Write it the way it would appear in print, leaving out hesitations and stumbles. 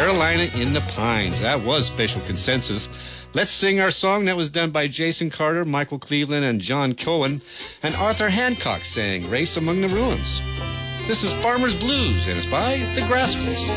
Carolina in the Pines. That was Special Consensus. Let's Sing Our Song. That was done by Jason Carter, Michael Cleveland, and John Cohen. And Arthur Hancock sang Race Among the Ruins. This is Farmer's Blues, and it's by The Grassfish.